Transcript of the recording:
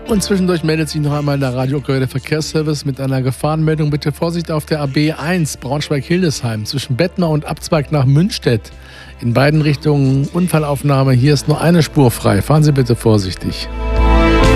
Und zwischendurch meldet sich noch einmal der Radio Okerede Verkehrsservice mit einer Gefahrenmeldung. Bitte Vorsicht auf der AB1 Braunschweig-Hildesheim zwischen Bettmer und Abzweig nach Münstedt. In beiden Richtungen Unfallaufnahme. Hier ist nur eine Spur frei. Fahren Sie bitte vorsichtig.